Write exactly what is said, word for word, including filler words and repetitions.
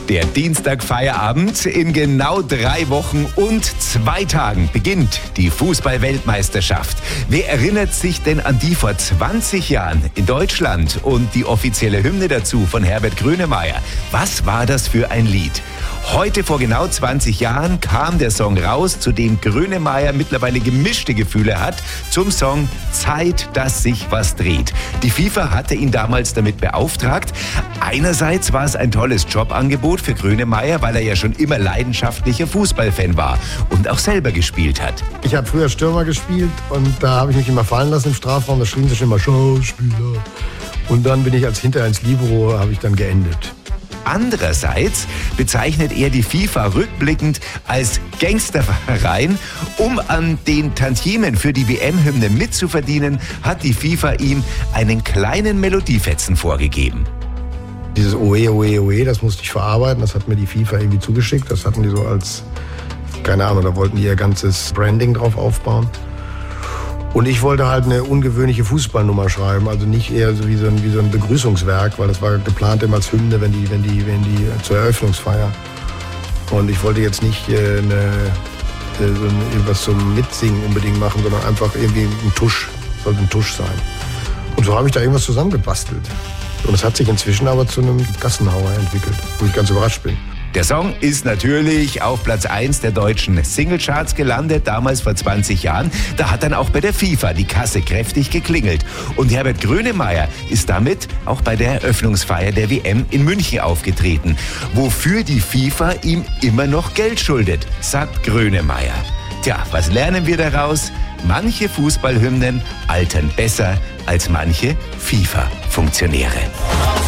Der Dienstag-Feierabend. In genau drei Wochen und zwei Tagen beginnt die Fußball-Weltmeisterschaft. Wer erinnert sich denn an die vor zwanzig Jahren in Deutschland und die offizielle Hymne dazu von Herbert Grönemeyer? Was war das für ein Lied? Heute vor genau zwanzig Jahren kam der Song raus, zu dem Grönemeyer mittlerweile gemischte Gefühle hat, zum Song Zeit, dass sich was dreht. Die FIFA hatte ihn damals damit beauftragt. Einerseits war es ein tolles Jobangebot für Grönemeyer, weil er ja schon immer leidenschaftlicher Fußballfan war und auch selber gespielt hat. Ich habe früher Stürmer gespielt und da habe ich mich immer fallen lassen im Strafraum. Da schrien sie schon immer Schauspieler. Und dann bin ich als hinterher ins Libero, habe ich dann geendet. Andererseits bezeichnet er die FIFA rückblickend als Gangsterverein. Um an den Tantiemen für die W M-Hymne mitzuverdienen, hat die FIFA ihm einen kleinen Melodiefetzen vorgegeben. Dieses Oe, Oe, Oe, das musste ich verarbeiten. Das hat mir die FIFA irgendwie zugeschickt. Das hatten die so als, keine Ahnung, da wollten die ihr ganzes Branding drauf aufbauen. Und ich wollte halt eine ungewöhnliche Fußballnummer schreiben, also nicht eher so wie so ein, wie so ein Begrüßungswerk, weil das war geplant immer als Hymne, wenn die, wenn die, wenn die zur Eröffnungsfeier. Und ich wollte jetzt nicht äh, eine, so ein, irgendwas zum Mitsingen unbedingt machen, sondern einfach irgendwie ein Tusch, sollte ein Tusch sein. Und so habe ich da irgendwas zusammengebastelt. Und es hat sich inzwischen aber zu einem Gassenhauer entwickelt, wo ich ganz überrascht bin. Der Song ist natürlich auf Platz eins der deutschen Singlecharts gelandet, damals vor zwanzig Jahren. Da hat dann auch bei der FIFA die Kasse kräftig geklingelt. Und Herbert Grönemeyer ist damit auch bei der Eröffnungsfeier der W M in München aufgetreten, wofür die FIFA ihm immer noch Geld schuldet, sagt Grönemeyer. Tja, was lernen wir daraus? Manche Fußballhymnen altern besser als manche FIFA-Funktionäre.